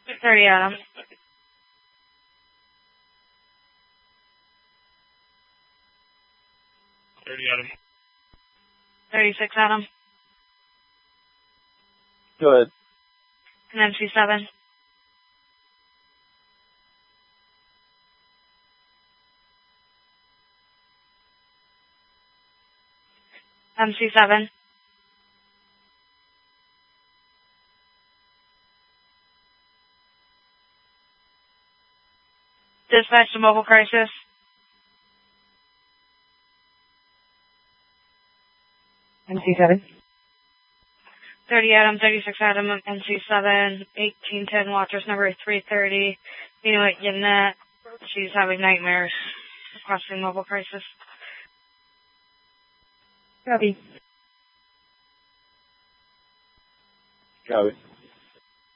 30 Adam. 30 Adam. 36 Adam. Go ahead. And MC7. MC7. Dispatch to mobile crisis. MC7. 30 Adam, 36 Adam, MC7, 1810 Watchers number 330. Inuit Yannette. She's having nightmares. Requesting mobile crisis. Copy. Copy.